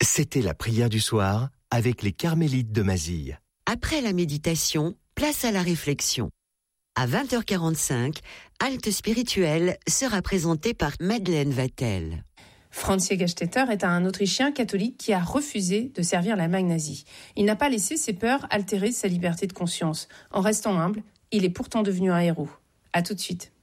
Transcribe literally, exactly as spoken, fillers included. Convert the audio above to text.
C'était la prière du soir avec les Carmélites de Mazille. Après la méditation, place à la réflexion. À vingt heures quarante-cinq, Halte spirituelle sera présentée par Madeleine Vatel. Franz Jägerstätter est un Autrichien catholique qui a refusé de servir l'Allemagne nazie. Il n'a pas laissé ses peurs altérer sa liberté de conscience. En restant humble, il est pourtant devenu un héros. À tout de suite.